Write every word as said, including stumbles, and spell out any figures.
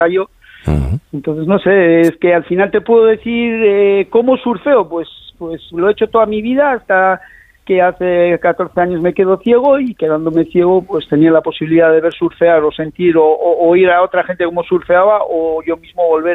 yo. Uh-huh. Entonces, no sé, es que al final te puedo decir eh, cómo surfeo, pues, pues lo he hecho toda mi vida hasta que hace catorce años me quedo ciego y quedándome ciego pues tenía la posibilidad de ver surfear o sentir o, o, o ir a otra gente como surfeaba o yo mismo volver